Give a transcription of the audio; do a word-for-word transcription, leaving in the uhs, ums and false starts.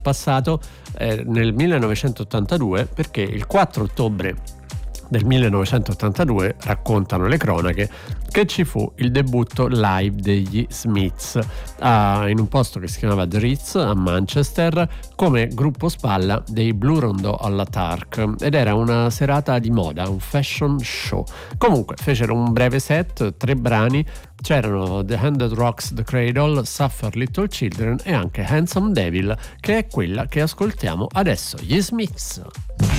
passato eh, nel millenovecentottantadue, perché il quattro ottobre del millenovecentottantadue raccontano le cronache che ci fu il debutto live degli Smiths uh, in un posto che si chiamava The Ritz a Manchester come gruppo spalla dei Blue Rondeau alla Tark, ed era una serata di moda, un fashion show. Comunque fecero un breve set, tre brani, c'erano The Hand That Rocks the Cradle, Suffer Little Children e anche Handsome Devil, che è quella che ascoltiamo adesso, gli Smiths.